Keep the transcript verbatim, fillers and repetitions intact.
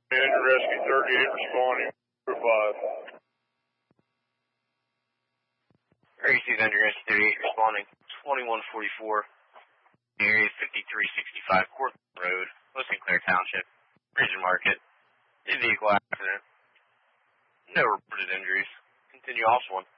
And Rescue thirty-eight responding. five. Received under Rescue thirty-eight responding. twenty-one forty-four. Area fifty-three sixty-five Courtland Road, West Sinclair Township, Region Market. Vehicle accident. No reported injuries. Continue off one.